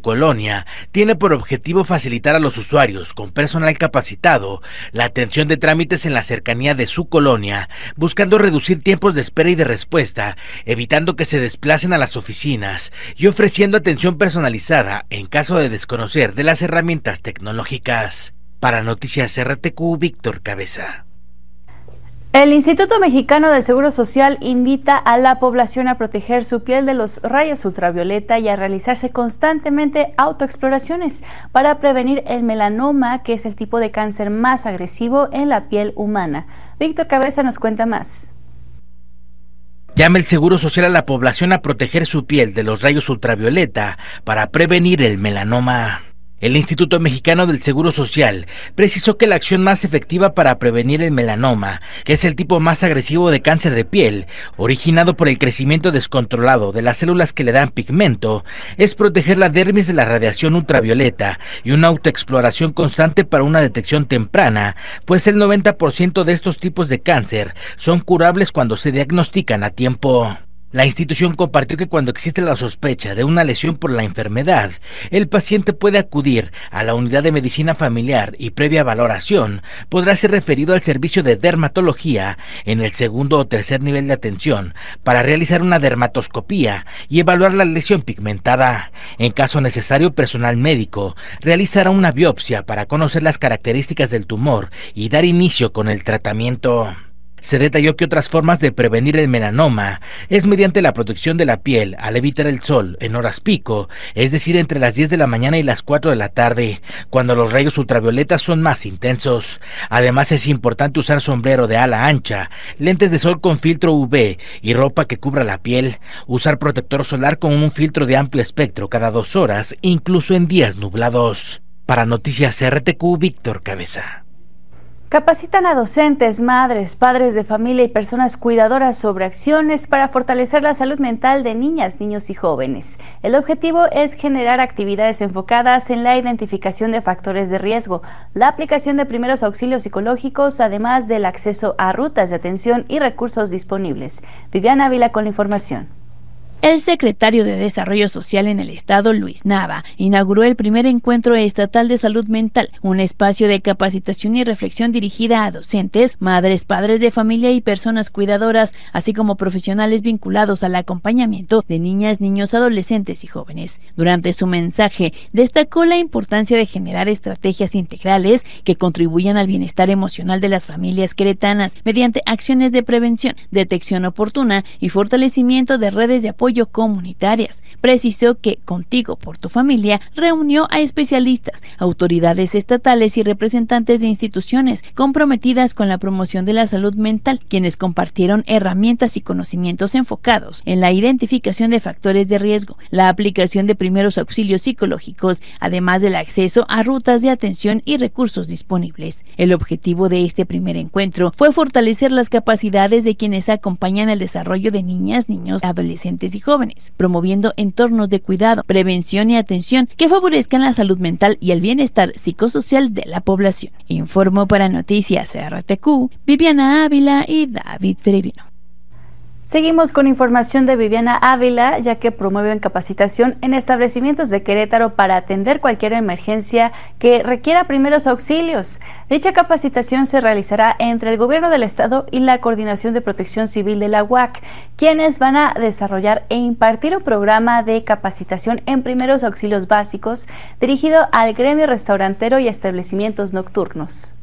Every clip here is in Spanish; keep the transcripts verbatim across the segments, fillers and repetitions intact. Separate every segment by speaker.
Speaker 1: colonia tiene por objetivo facilitar a los usuarios con personal capacitado la atención de trámites en la cercanía de su colonia, buscando reducir tiempos de espera y de respuesta, evitando que se desplacen a las oficinas y ofreciendo atención personalizada en caso de desconocer de las herramientas tecnológicas. Para Noticias R T Q, Víctor Cabeza.
Speaker 2: El Instituto Mexicano del Seguro Social invita a la población a proteger su piel de los rayos ultravioleta y a realizarse constantemente autoexploraciones para prevenir el melanoma, que es el tipo de cáncer más agresivo en la piel humana. Víctor Cabeza nos cuenta más.
Speaker 1: Llama el Seguro Social a la población a proteger su piel de los rayos ultravioleta para prevenir el melanoma. El Instituto Mexicano del Seguro Social precisó que la acción más efectiva para prevenir el melanoma, que es el tipo más agresivo de cáncer de piel, originado por el crecimiento descontrolado de las células que le dan pigmento, es proteger la dermis de la radiación ultravioleta y una autoexploración constante para una detección temprana, pues el noventa por ciento de estos tipos de cáncer son curables cuando se diagnostican a tiempo. La institución compartió que cuando existe la sospecha de una lesión por la enfermedad, el paciente puede acudir a la unidad de medicina familiar y previa valoración podrá ser referido al servicio de dermatología en el segundo o tercer nivel de atención para realizar una dermatoscopía y evaluar la lesión pigmentada. En caso necesario, personal médico realizará una biopsia para conocer las características del tumor y dar inicio con el tratamiento. Se detalló que otras formas de prevenir el melanoma es mediante la protección de la piel al evitar el sol en horas pico, es decir, entre las diez de la mañana y las cuatro de la tarde, cuando los rayos ultravioletas son más intensos. Además, es importante usar sombrero de ala ancha, lentes de sol con filtro U V y ropa que cubra la piel, usar protector solar con un filtro de amplio espectro cada dos horas, incluso en días nublados. Para Noticias R T Q, Víctor Cabeza.
Speaker 2: Capacitan a docentes, madres, padres de familia y personas cuidadoras sobre acciones para fortalecer la salud mental de niñas, niños y jóvenes. El objetivo es generar actividades enfocadas en la identificación de factores de riesgo, la aplicación de primeros auxilios psicológicos, además del acceso a rutas de atención y recursos disponibles. Viviana Ávila con la información.
Speaker 3: El secretario de Desarrollo Social en el Estado, Luis Nava, inauguró el primer encuentro estatal de salud mental, un espacio de capacitación y reflexión dirigida a docentes, madres, padres de familia y personas cuidadoras, así como profesionales vinculados al acompañamiento de niñas, niños, adolescentes y jóvenes. Durante su mensaje, destacó la importancia de generar estrategias integrales que contribuyan al bienestar emocional de las familias queretanas mediante acciones de prevención, detección oportuna y fortalecimiento de redes de apoyo comunitarias. Precisó que Contigo por tu Familia reunió a especialistas, autoridades estatales y representantes de instituciones comprometidas con la promoción de la salud mental, quienes compartieron herramientas y conocimientos enfocados en la identificación de factores de riesgo, la aplicación de primeros auxilios psicológicos, además del acceso a rutas de atención y recursos disponibles. El objetivo de este primer encuentro fue fortalecer las capacidades de quienes acompañan el desarrollo de niñas, niños, adolescentes y jóvenes, promoviendo entornos de cuidado, prevención y atención que favorezcan la salud mental y el bienestar psicosocial de la población. Informó para Noticias R T Q, Viviana Ávila y David Ferreirino.
Speaker 2: Seguimos con información de Viviana Ávila, ya que promueven capacitación en establecimientos de Querétaro para atender cualquier emergencia que requiera primeros auxilios. Dicha capacitación se realizará entre el Gobierno del Estado y la Coordinación de Protección Civil de la U A C, quienes van a desarrollar e impartir un programa de capacitación en primeros auxilios básicos dirigido al gremio restaurantero y establecimientos nocturnos.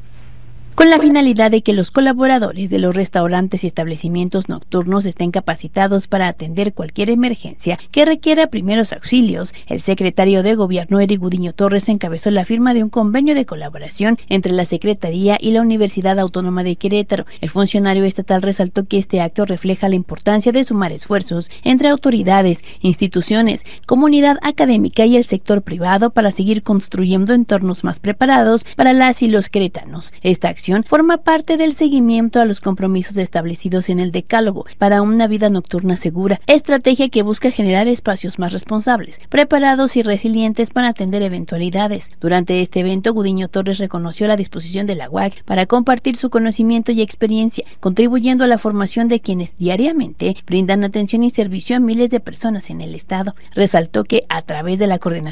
Speaker 3: Con la finalidad de que los colaboradores de los restaurantes y establecimientos nocturnos estén capacitados para atender cualquier emergencia que requiera primeros auxilios, el secretario de Gobierno, Eric Gudiño Torres, encabezó la firma de un convenio de colaboración entre la Secretaría y la Universidad Autónoma de Querétaro. El funcionario estatal resaltó que este acto refleja la importancia de sumar esfuerzos entre autoridades, instituciones, comunidad académica y el sector privado para seguir construyendo entornos más preparados para las y los queretanos. Esta acción forma parte del seguimiento a los compromisos establecidos en el Decálogo para una vida nocturna segura, estrategia que busca generar espacios más responsables, preparados y resilientes para atender eventualidades. Durante este evento, Gudiño Torres reconoció la disposición de la U A C para compartir su conocimiento y experiencia, contribuyendo a la formación de quienes diariamente brindan atención y servicio a miles de personas en el estado. Resaltó que a través de la coordinación